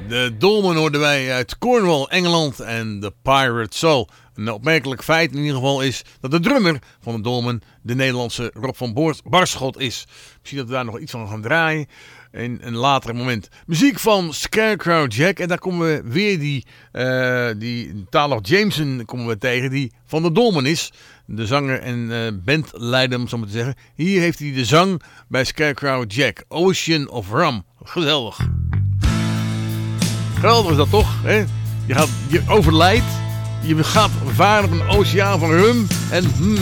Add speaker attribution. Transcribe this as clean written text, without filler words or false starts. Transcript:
Speaker 1: De Dolmen hoorden wij uit Cornwall, Engeland en de Pirate Soul. Een opmerkelijk feit in ieder geval is dat de drummer van de Dolmen de Nederlandse Rob van Barschot is. Misschien dat we daar nog iets van gaan draaien in een later moment. Muziek van Scarecrow Jack en daar komen we weer die Taylor Jameson komen we tegen die van de Dolmen is. De zanger en bandleider om zo maar te zeggen. Hier heeft hij de zang bij Scarecrow Jack. Ocean of Rum. Geweldig. Geweldig is dat toch? Hè? Je overlijdt. Je gaat varen op een oceaan van rum. En